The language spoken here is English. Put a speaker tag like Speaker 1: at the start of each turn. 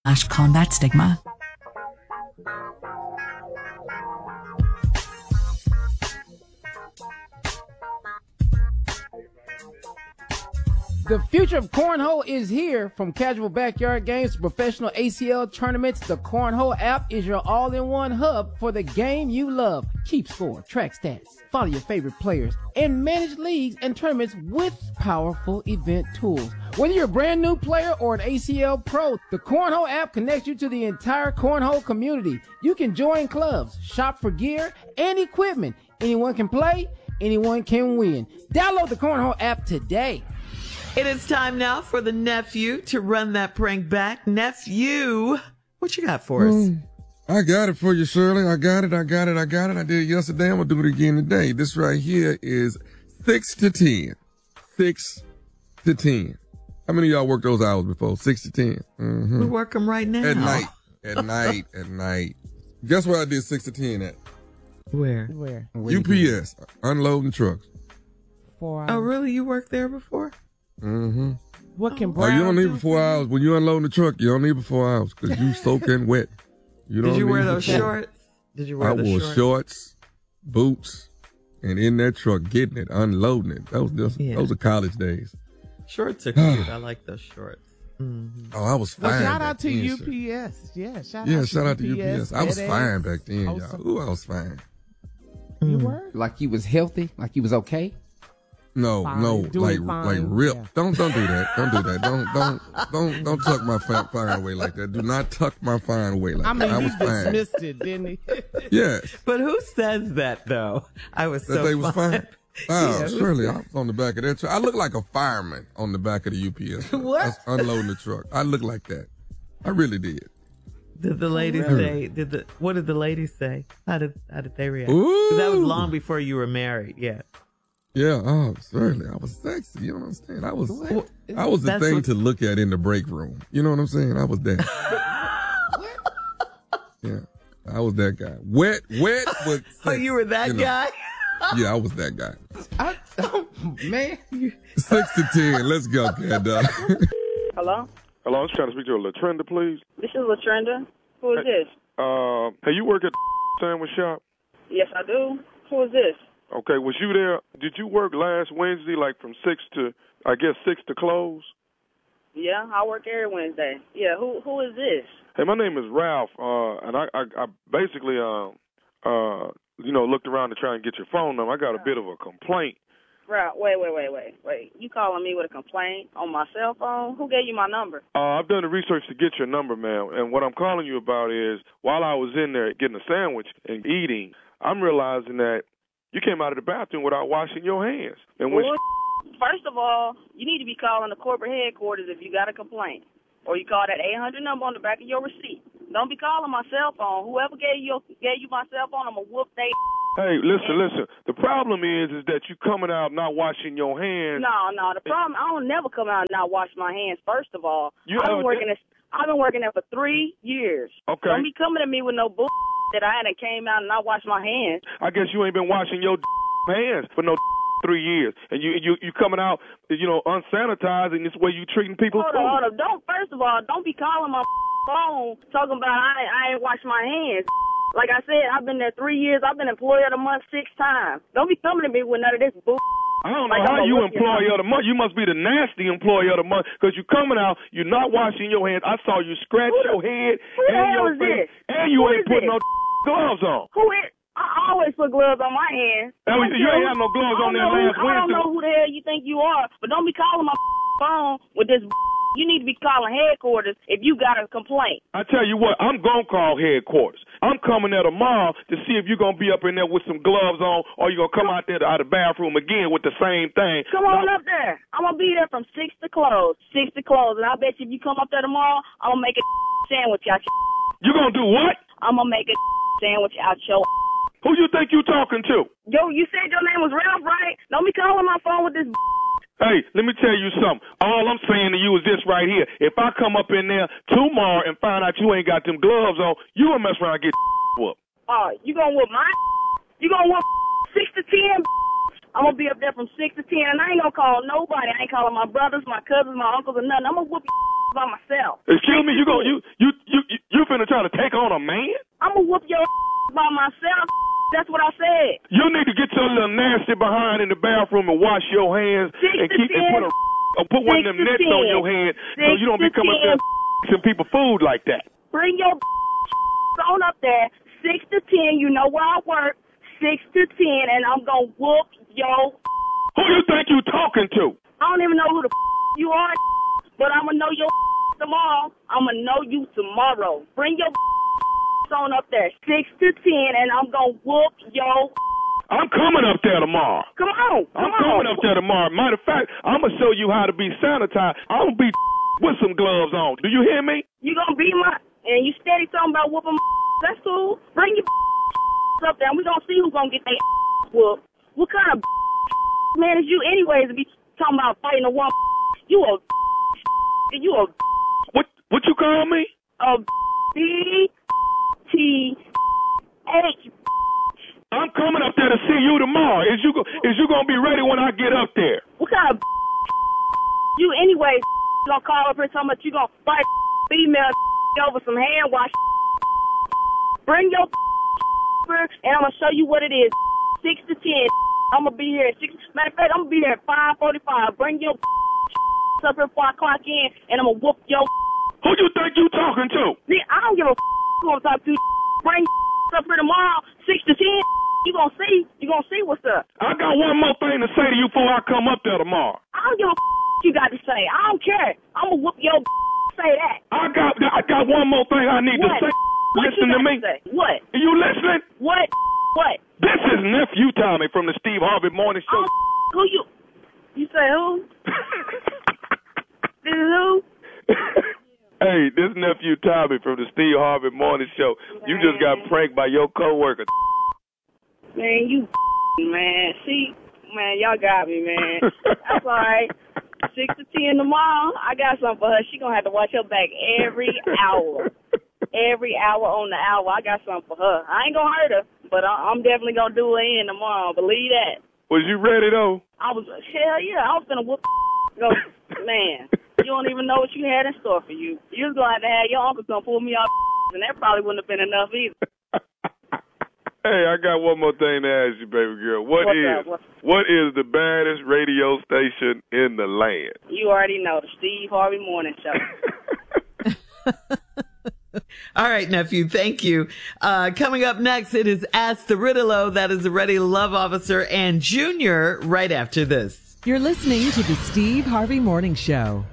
Speaker 1: combat stigma.
Speaker 2: The future of cornhole is here. From casual backyard games to professional ACL tournaments, the Cornhole app is your all-in-one hub for the game you love. Keep score, track stats, follow your favorite players, and manage leagues and tournaments with powerful event tools. Whether you're a brand new player or an ACL pro, the Cornhole app connects you to the entire cornhole community. You can join clubs, shop for gear and equipment. Anyone can play, anyone can win. Download the Cornhole app today.
Speaker 3: It is time now for the nephew to run that prank back. Nephew, what you got for us?
Speaker 4: I got it for you, Shirley. I got it. I did it yesterday. I'm going to do it again today. This right here is 6 to 10. 6 to 10. How many of y'all worked those hours before? 6 to 10. Mm-hmm.
Speaker 3: We work them right now.
Speaker 4: At night. Guess where I did 6 to 10 at?
Speaker 3: Where?
Speaker 4: UPS, unloading trucks.
Speaker 2: 4 hours.
Speaker 3: Oh, really? You worked there before?
Speaker 4: Mm-hmm.
Speaker 2: What can
Speaker 4: Brown you don't need it for 4 hours. When you unload the truck, you don't need it for 4 hours because you soaking wet.
Speaker 3: Did you wear those shorts?
Speaker 4: I wore shorts, boots, and in that truck getting it, unloading it. Those are college days.
Speaker 3: Shorts are cute. I like those shorts. Mm-hmm.
Speaker 4: Oh, I was fine.
Speaker 5: Well, shout out to
Speaker 4: then,
Speaker 5: UPS. Yeah,
Speaker 4: shout out to UPS. I was fine back then, y'all. Ooh, I was fine.
Speaker 2: You were? Like you was healthy? Like you was okay?
Speaker 4: No, like rip. Yeah. Don't do that. Don't do that. Don't tuck my fine away like that. Do not tuck my fine away like that. I was fine.
Speaker 5: Dismissed it, didn't he?
Speaker 4: Yes.
Speaker 3: But who says that though? I was
Speaker 4: that
Speaker 3: so
Speaker 4: they was fine. Oh,
Speaker 3: yeah,
Speaker 4: surely I was on the back of that truck. I look like a fireman on the back of the UPS.
Speaker 3: What?
Speaker 4: I was unloading the truck. I look like that. I really did.
Speaker 3: Did the ladies say? What did the ladies say? How did they react? Because that was long before you were married. Yeah.
Speaker 4: Yeah, oh, certainly. I was sexy. You don't understand. I was the thing to look at in the break room. You know what I'm saying? I was that. Yeah, I was that guy. Wet, but sexy.
Speaker 3: Oh, you were that guy?
Speaker 4: Yeah, I was that guy.
Speaker 2: Man.
Speaker 4: 6 to 10. Let's go, cat dog.
Speaker 6: Hello?
Speaker 7: Hello, I was trying to speak to LaTrenda, please.
Speaker 6: This is LaTrenda. Who is this?
Speaker 7: Hey, you work at the sandwich shop?
Speaker 6: Yes, I do. Who is this?
Speaker 7: Okay, was you there? Did you work last Wednesday, like from 6 to close?
Speaker 6: Yeah, I work every Wednesday. Yeah, who is this?
Speaker 7: Hey, my name is Ralph, and I basically, looked around to try and get your phone number. I got a bit of a complaint.
Speaker 6: Ralph, wait. You calling me with a complaint on my cell phone? Who gave you my number?
Speaker 7: I've done the research to get your number, ma'am, and what I'm calling you about is while I was in there getting a sandwich and eating, I'm realizing that you came out of the bathroom without washing your hands. And
Speaker 6: first of all, you need to be calling the corporate headquarters if you got a complaint. Or you call that 800 number on the back of your receipt. Don't be calling my cell phone. Whoever gave you my cell phone, I'm going to whoop they.
Speaker 7: Hey, listen. The problem is that you coming out not washing your hands.
Speaker 6: No. The problem, I don't never come out and not wash my hands, first of all. I've been working there for 3 years.
Speaker 7: Okay.
Speaker 6: Don't be coming at me with no bull that I hadn't came out and not washed my hands.
Speaker 7: I guess you ain't been washing your hands for no 3 years. And you coming out, unsanitized, and this way you treating people.
Speaker 6: Hold on. First of all, don't be calling my phone talking about I ain't washed my hands. Like I said, I've been there 3 years. I've been employee of the month 6 times. Don't be coming to me with none of this bull.
Speaker 7: I don't know how you employee of the month. You must be the nasty employee of the month because you coming out, you're not washing your hands. I saw you scratch your head and your face, and you ain't putting no gloves on.
Speaker 6: Who is? I always put gloves on my hands.
Speaker 7: You ain't have no gloves on there last Wednesday.
Speaker 6: I don't know who the hell you think you are, but don't be calling my phone with this. You need to be calling headquarters if you got a complaint.
Speaker 7: I tell you what, I'm going to call headquarters. I'm coming there tomorrow to see if you're going to be up in there with some gloves on or you're going to come out there out of the bathroom again with the same thing.
Speaker 6: Come on up there. I'm going to be there from 6 to close. 6 to close. And I bet you if you come up there tomorrow, I'm going to make a sandwich out your.
Speaker 7: You going to do what?
Speaker 6: I'm going to make a sandwich out your.
Speaker 7: Who you think you talking to?
Speaker 6: Yo, you said your name was Ralph, right? Don't be calling my phone with this.
Speaker 7: Hey, let me tell you something. All I'm saying to you is this right here. If I come up in there tomorrow and find out you ain't got them gloves on, you gonna mess around and get whooped.
Speaker 6: You gonna whoop mine? You gonna whoop 6 to 10? I'm gonna be up there from 6 to 10, and I ain't gonna call nobody. I ain't calling my brothers, my cousins, my uncles, or nothing. I'm gonna whoop by myself.
Speaker 7: Excuse me, you finna try to take on a man?
Speaker 6: I'm gonna whoop your by myself. That's what I said.
Speaker 7: You need to get your little nasty behind in the bathroom and wash your hands and put one of them nets on your hand so you don't be coming up there some people food like that.
Speaker 6: Bring your on up there, 6 to 10. You know where I work, 6 to 10, and I'm gonna whoop your.
Speaker 7: Who you think you talking to?
Speaker 6: I don't even know who the you are, but I'm gonna know your tomorrow. I'm gonna know you tomorrow. Bring your on up there, 6 to 10, and I'm gonna whoop your.
Speaker 7: I'm coming up there tomorrow.
Speaker 6: Come on.
Speaker 7: I'm coming up there tomorrow. Matter of fact, I'm gonna show you how to be sanitized. I'm gonna be with some gloves on. Do you hear me?
Speaker 6: You gonna be and you steady talking about whooping. That's cool. Bring your up there, and we gonna see who's gonna get their whooped. What kind of man is you, anyways, to be talking about fighting a woman? You a
Speaker 7: what you call me?
Speaker 6: A BTH.
Speaker 7: I'm coming up there to see you tomorrow. Is you gonna be ready when I get up there?
Speaker 6: What kind of you, anyways, gonna call up here talking about you gonna fight female over some hand wash? Bring your and I'm gonna show you what it is. 6 to 10. I'm gonna be here at 6. Matter of fact, I'm gonna be here at 5:45. Bring your up here before I clock in, and I'm gonna whoop your.
Speaker 7: Who you think you talking to?
Speaker 6: See, I don't give a who I'm talking to. Bring up here tomorrow, 6 to 10. You gonna see what's up.
Speaker 7: I got one more thing to say to you before I come up there tomorrow.
Speaker 6: I don't give a you got to say. I don't care. I'm gonna whoop your. Say that.
Speaker 7: I got one more thing I need to say. Listen to me.
Speaker 6: Say? What?
Speaker 7: Are you listening?
Speaker 6: What?
Speaker 7: This is Nephew Tommy from the Steve Harvey Morning Show.
Speaker 6: Who you? You say who? This is who?
Speaker 7: Hey, this Nephew Tommy from the Steve Harvey Morning Show. Man. You just got pranked by your coworker.
Speaker 6: Man, man. See, man, y'all got me, man. That's all right. 6 to 10 tomorrow. I got something for her. She gonna have to watch her back every hour. Every hour on the hour. I got something for her. I ain't gonna hurt her, but I'm definitely gonna do her in tomorrow. Believe that.
Speaker 7: Was you ready though?
Speaker 6: I was. Hell yeah. I was gonna whoop. Go, man. You don't even know what you had in store for you. You was gonna have to have your uncle come pull me off, and that probably wouldn't have been enough either.
Speaker 7: Hey, I got one more thing to ask you, baby girl. What is the baddest radio station in the land?
Speaker 6: You already know, the Steve Harvey Morning Show.
Speaker 3: All right, nephew. Thank you. Coming up next, it is Ask the Riddle-O. That is the Ready Love Officer and Junior right after this.
Speaker 1: You're listening to the Steve Harvey Morning Show.